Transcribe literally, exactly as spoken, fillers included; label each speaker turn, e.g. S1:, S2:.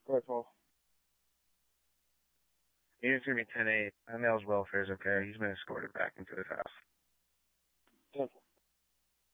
S1: Score twelve.
S2: Unit's gonna be ten eight. That male's welfare is okay. He's been escorted back into his house.